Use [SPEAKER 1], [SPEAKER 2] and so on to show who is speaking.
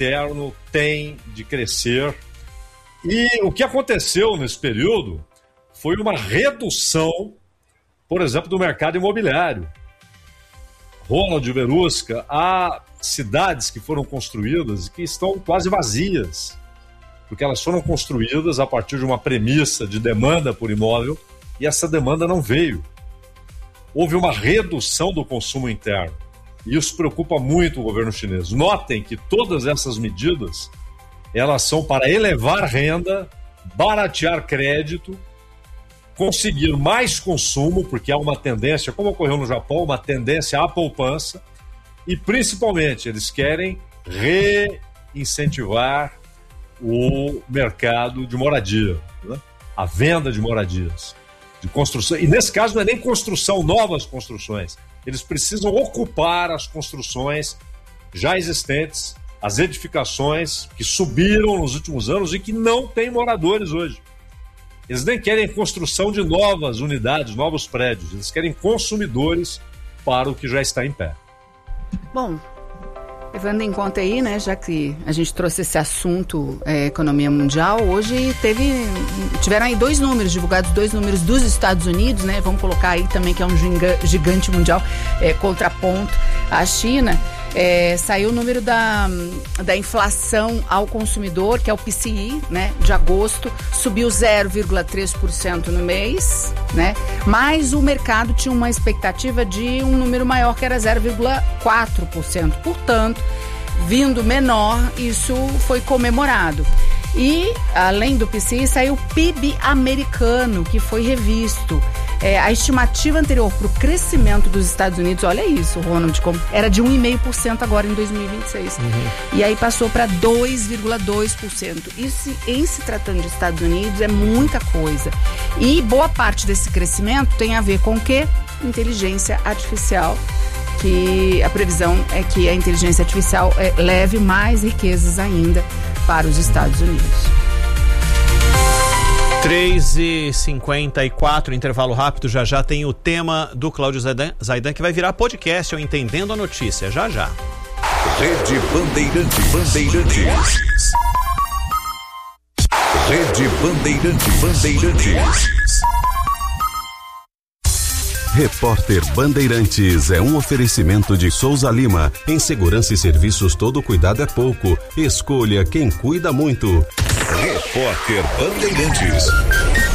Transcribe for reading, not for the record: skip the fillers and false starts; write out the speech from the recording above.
[SPEAKER 1] interno tem de crescer. E o que aconteceu nesse período foi uma redução, por exemplo, do mercado imobiliário. Ronald Verusca, há cidades que foram construídas e que estão quase vazias, porque elas foram construídas a partir de uma premissa de demanda por imóvel e essa demanda não veio. Houve uma redução do consumo interno e isso preocupa muito o governo chinês. Notem que todas essas medidas, elas são para elevar renda, baratear crédito, conseguir mais consumo, porque há uma tendência, como ocorreu no Japão, uma tendência à poupança, e principalmente eles querem reincentivar o mercado de moradia, né? A venda de moradias, de construção. E nesse caso não é nem construção, novas construções. Eles precisam ocupar as construções já existentes, as edificações que subiram nos últimos anos e que não têm moradores hoje. Eles nem querem construção de novas unidades, novos prédios. Eles querem consumidores para o que já está em pé.
[SPEAKER 2] Bom, levando em conta aí, né, já que a gente trouxe esse assunto, economia mundial, hoje tiveram aí dois números divulgados, dos Estados Unidos, né, vamos colocar aí também que é um gigante mundial, contraponto à China. Saiu o número da inflação ao consumidor, que é o PCI, né, de agosto, subiu 0,3% no mês, né, mas o mercado tinha uma expectativa de um número maior, que era 0,4%. Portanto, vindo menor, isso foi comemorado. E, além do PCI, saiu o PIB americano, que foi revisto. A estimativa anterior para o crescimento dos Estados Unidos, olha isso, Ronald, era de 1,5% agora em 2026. E aí passou para 2,2%. Isso, em se tratando de Estados Unidos, é muita coisa. E boa parte desse crescimento tem a ver com o quê? Inteligência artificial. Que a previsão é que a inteligência artificial leve mais riquezas ainda para os Estados Unidos.
[SPEAKER 3] 3h54, intervalo rápido, já tem o tema do Cláudio Zaidan, que vai virar podcast, eu Entendendo a Notícia, já.
[SPEAKER 4] Rede Bandeirantes. Rede Bandeirantes. Repórter Bandeirantes é um oferecimento de Souza Lima. Em segurança e serviços, todo cuidado é pouco. Escolha quem cuida muito. Repórter Bandeirantes.